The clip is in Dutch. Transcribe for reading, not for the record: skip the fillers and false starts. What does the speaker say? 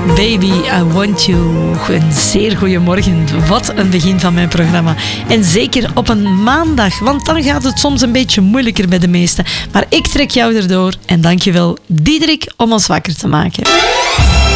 Baby, I Want You. Een zeer goeie morgen. Wat een begin van mijn programma. En zeker op een maandag, want dan gaat het soms een beetje moeilijker bij de meesten. Maar ik trek jou erdoor en dankjewel, Diederik, om ons wakker te maken.